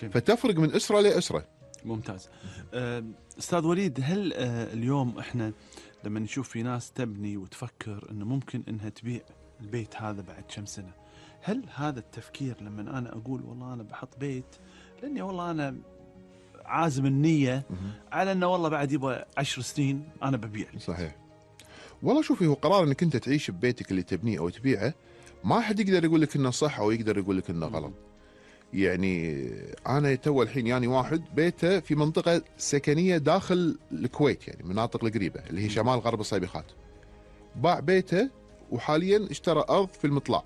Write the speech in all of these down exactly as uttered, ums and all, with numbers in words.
جميل. فتفرق من اسره لاسره. ممتاز. استاذ وليد، هل اليوم احنا لما نشوف في ناس تبني وتفكر انه ممكن انها تبيع البيت هذا بعد كم سنه، هل هذا التفكير لما انا اقول والله انا بحط بيت لاني والله انا عازم النيه على انه والله بعد يبغى عشر سنين انا ببيع؟ صحيح. والله شوفي، هو قرار انك انت تعيش ببيتك اللي تبنيه او تبيعه، ما حد يقدر يقول لك انه صح او يقدر يقول لك انه غلط. يعني انا تو الحين يعني واحد بيته في منطقه سكنيه داخل الكويت، يعني مناطق القريبه اللي هي شمال غرب الصيبيخات، باع بيته وحاليا اشترى ارض في المطلع،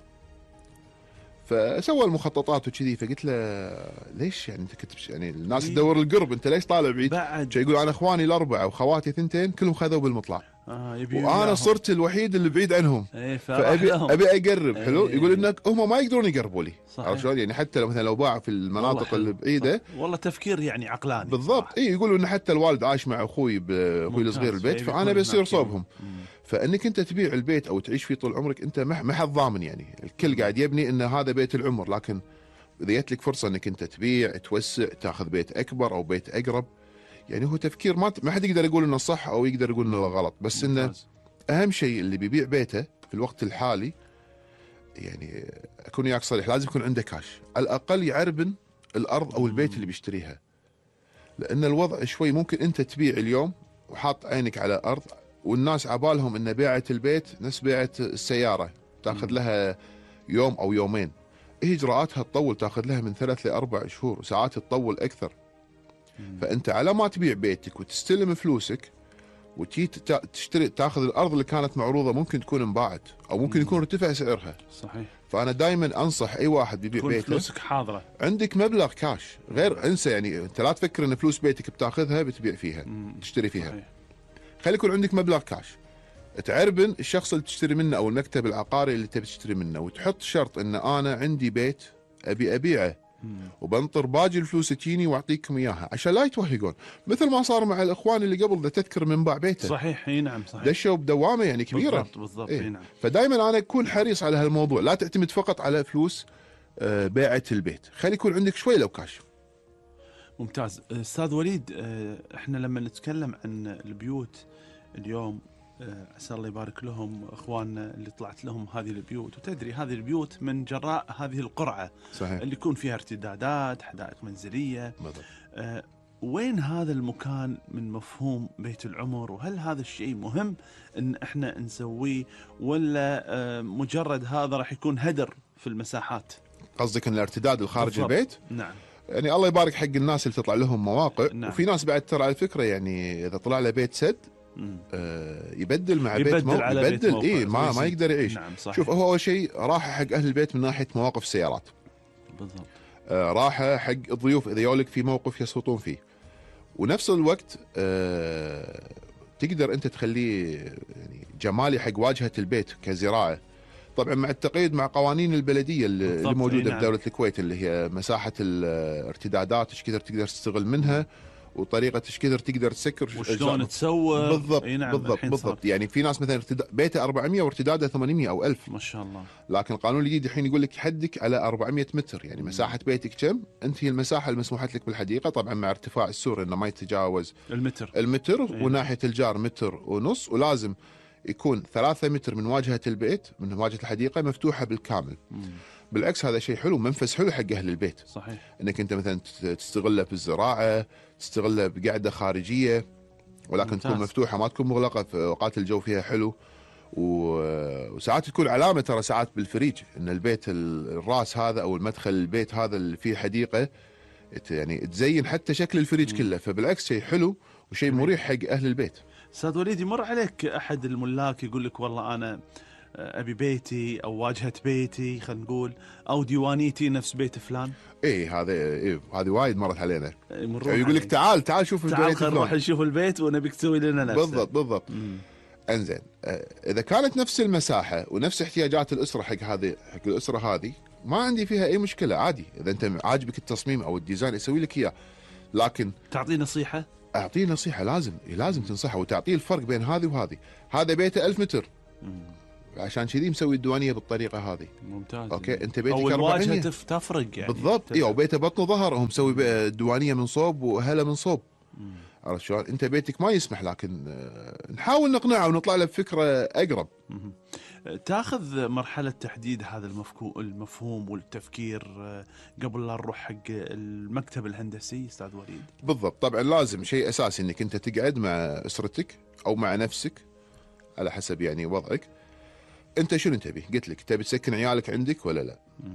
فسوى المخططات وكذي. فقلت له ليش يعني انت كنت يعني الناس تدور القرب، انت ليش طالع بعيد؟ بعد يقول انا اخواني الاربعه وخواتي ثنتين كلهم خذوا بالمطلع، آه وانا صرت الوحيد اللي بعيد عنهم، ايه فابي ابي اقرب. ايه حلو. يقول انك هم ما يقدرون يقربوا لي، عرفت شلون؟ يعني حتى لو مثلا لو باع في المناطق البعيده، والله تفكير يعني عقلاني بالضبط. اي يقولوا ان حتى الوالد عايش مع اخوي اخوي الصغير البيت، فانا بيصير صوبهم. فانك انت تبيع البيت او تعيش فيه طول عمرك، انت ما حد ضامن. يعني الكل قاعد يبني ان هذا بيت العمر، لكن اذا جت لك فرصه انك انت تبيع توسع تاخذ بيت اكبر او بيت اقرب، يعني هو تفكير ما ما حد يقدر يقول انه صح او يقدر يقول انه غلط. بس انه اهم شيء اللي بيبيع بيته في الوقت الحالي، يعني اكون وياك صريح، لازم يكون عنده كاش، على الاقل يعربن الارض او البيت اللي بيشتريها. لان الوضع شوي ممكن انت تبيع اليوم وحاط عينك على ارض، والناس عبالهم ان بيعه البيت نفس بيعه السياره، تاخذ لها يوم او يومين. إيه اجراءاتها تطول، تاخذ لها من ثلاث لاربع شهور، وساعات تطول اكثر. فانت على ما تبيع بيتك وتستلم فلوسك وتجي تشتري تاخذ الارض اللي كانت معروضه، ممكن تكون انباعت او ممكن يكون ارتفع سعرها. صحيح. فانا دائما انصح اي واحد بيبيع بيته فلوسك حاضره، عندك مبلغ كاش، غير انسى. يعني انت لا تفكر ان فلوس بيتك بتاخذها بتبيع فيها مم. تشتري فيها. صحيح. خلي يكون عندك مبلغ كاش، تعربن الشخص اللي تشتري منه او المكتب العقاري اللي تبي تشتري منه، وتحط شرط ان انا عندي بيت ابي ابيعه وبنطر باقي الفلوس تجيني واعطيكم اياها، عشان لا يتوهقون، مثل ما صار مع الاخوان اللي قبل، ذا تذكر من باع بيته. صحيح. اي نعم صحيح. دشوا بدوامه يعني كبيره. بالضبط بالضبط. إيه؟ نعم. فدائما انا اكون حريص على هالموضوع، لا تعتمد فقط على فلوس بيعه البيت، خلي يكون عندك شوي لو كاش. ممتاز. استاذ وليد، احنا لما نتكلم عن البيوت اليوم، عسى الله يبارك لهم اخواننا اللي طلعت لهم هذه البيوت، وتدري هذه البيوت من جراء هذه القرعه. صحيح. اللي يكون فيها ارتدادات، حدائق منزليه. بالضبط. آه وين هذا المكان من مفهوم بيت العمر؟ وهل هذا الشيء مهم ان احنا نسويه، ولا آه مجرد هذا راح يكون هدر في المساحات؟ قصدك ان الارتداد الخارج البيت؟ نعم. يعني الله يبارك حق الناس اللي تطلع لهم مواقع. نعم. وفي ناس بعد ترى على فكره، يعني اذا طلع له بيت سد آه يبدل مع يبدل بيت موقع، على يبدل بيت موقع. إيه ما ما يقدر يعيش. نعم صحيح. شوف، هو اول شيء راحه حق اهل البيت من ناحيه مواقف السيارات. بالضبط. آه راحه حق الضيوف اذا يولك في موقف يسقطون فيه، ونفس الوقت آه تقدر انت تخليه يعني جمالي حق واجهه البيت كزراعه، طبعا مع التقييد مع قوانين البلديه اللي موجوده في دوله الكويت، اللي هي مساحه الارتدادات ايش كثر تقدر تستغل منها، وطريقه ايش كثر تقدر تسكر وشلون تصور. بالضبط. نعم. بالضبط بالضبط. يعني في ناس مثلا بيته أربعمية وارتداده ثمانمية او ألف، ما شاء الله. لكن القانون الجديد الحين يقول لك حدك على أربعمية متر، يعني مساحه بيتك كم؟ انت هي المساحه المسموحه لك بالحديقه، طبعا مع ارتفاع السور انه ما يتجاوز المتر المتر إيه؟ وناحيه الجار متر ونص، ولازم يكون ثلاثة متر من واجهة البيت، من واجهة الحديقة مفتوحة بالكامل. مم. بالعكس هذا شيء حلو، منفس حلو حق أهل البيت. صحيح. انك انت مثلا تستغله بالزراعة، تستغله بقعدة خارجية، ولكن ممتاز. تكون مفتوحة ما تكون مغلقة في اوقات الجو فيها حلو. وساعات تكون علامة ترى ساعات بالفريج ان البيت الراس هذا او المدخل البيت هذا اللي فيه حديقة، يعني تزين حتى شكل الفريج مم. كله. فبالعكس شيء حلو وشيء مريح حق أهل البيت. استاذ وليد، يمر عليك احد الملاك يقول لك والله انا ابي بيتي او واجهه بيتي خلينا نقول او ديوانيتي نفس بيت فلان؟ ايه هذا ايه هذه وايد مرت علينا. يعني يقول لك تعال تعال شوف البيت، تعال خلينا نروح نشوف البيت ونبيك تسوي لنا نفسه. بالضبط بالضبط. مم. انزين، اذا كانت نفس المساحه ونفس احتياجات الاسره حق هذه حق الاسره هذه، ما عندي فيها اي مشكله، عادي. اذا انت عاجبك التصميم او الديزاين اسوي لك اياه، لكن تعطيه نصيحه. اعطيه نصيحه، لازم لازم تنصحه وتعطيه الفرق بين هذه وهذه. هذا بيته ألف متر، عشان كذي مسوي الديوانيه بالطريقه هذه. ممتاز. اوكي انت بيتك او الواجهه أربعمية. تف- تفرق يعني. بالضبط. اي وبيته بطنه ظهر، هو مسوي الديوانيه من صوب وهلا من صوب. عرفت شلون؟ انت بيتك ما يسمح، لكن آه، نحاول نقنعه ونطلع له بفكره اقرب. مم. تاخذ مرحله تحديد هذا المفهوم المفهوم والتفكير آه، قبل لا نروح حق المكتب الهندسي استاذ وليد؟ بالضبط. طبعا لازم شيء اساسي انك انت تقعد مع اسرتك او مع نفسك على حسب يعني وضعك. انت شنو تبي؟ قلت لك تبي تسكن عيالك عندك ولا لا؟